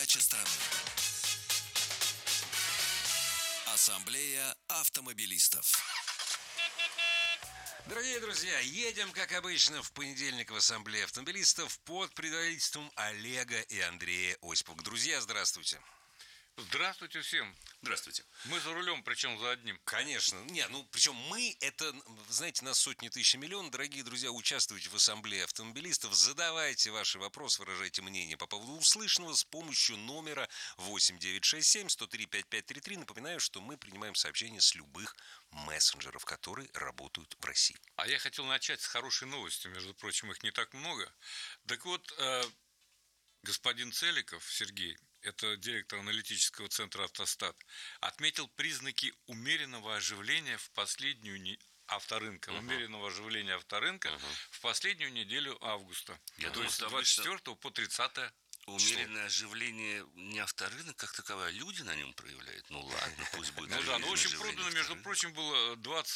Передача страны. Ассамблея автомобилистов. Дорогие друзья, едем, как обычно, в понедельник в Ассамблею автомобилистов под предводительством Олега и Андрея Осиповых. Друзья, здравствуйте. Здравствуйте всем. Здравствуйте. Мы за рулем, причем за одним. Конечно. Причем мы, это, знаете, нас сотни тысяч и миллион. Дорогие друзья, участвуйте в Ассамблее автомобилистов, задавайте ваши вопросы, выражайте мнение по поводу услышанного с помощью номера 8967-103-5533. Напоминаю, что мы принимаем сообщения с любых мессенджеров, которые работают в России. А я хотел начать с хорошей новости, между прочим, их не так много. Так вот, господин Целиков Сергей, это директор аналитического центра «Автостат», отметил признаки умеренного оживления в последнюю авторынка, умеренного оживления авторынка в последнюю неделю августа. То есть с 24 по 30 умеренное оживление не авторынок как таковое, а люди на нем проявляют. Ну ладно, пусть будет. В общем, продано, между прочим, было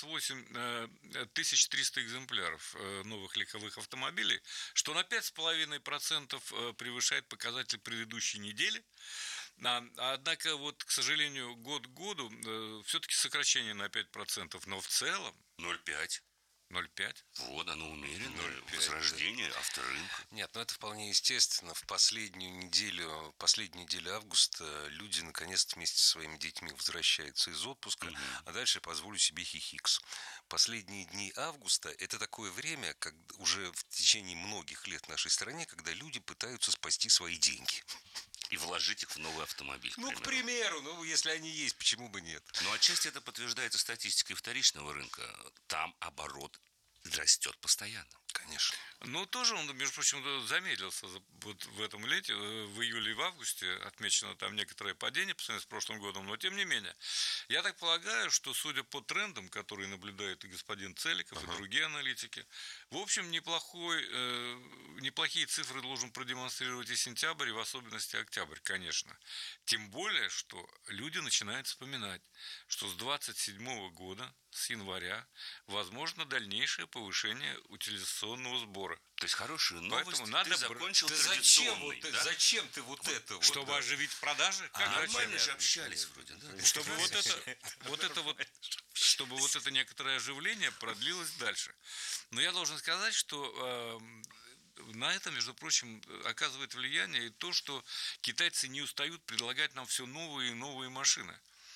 28 300 экземпляров новых легковых автомобилей, что на 5,5% превышает показатель предыдущей недели. Однако, к сожалению, год к году все-таки сокращение на 5%, но в целом 0,5. 0,5. Вот оно умеренное, возрождение авторынка. Нет, это вполне естественно. В последнюю неделю августа люди наконец-то вместе со своими детьми возвращаются из отпуска, а дальше позволю себе хихикс. Последние дни августа – это такое время, как уже в течение многих лет в нашей стране, когда люди пытаются спасти свои деньги. И вложить их в новый автомобиль. К примеру, если они есть, почему бы нет? Но отчасти это подтверждается статистикой вторичного рынка. Там оборот растет постоянно. Конечно. Тоже он, между прочим, замедлился в этом лете, в июле и в августе отмечено там некоторое падение по сравнению с прошлым годом, но тем не менее. Я так полагаю, что судя по трендам, которые наблюдает и господин Целиков, и другие аналитики, в общем, неплохие цифры должен продемонстрировать и сентябрь, и в особенности октябрь, конечно. Тем более, что люди начинают вспоминать, что с 27 года, с января, возможно дальнейшее повышение утилизационного сбора. То есть хорошую новость ты закончил традиционной, да? Зачем ты это? Чтобы оживить продажи? Нормально же общались вроде, да? Чтобы это некоторое оживление продлилось дальше. Но я должен сказать, что на это, между прочим, оказывает влияние и то, что китайцы не устают предлагать нам все новые и новые машины.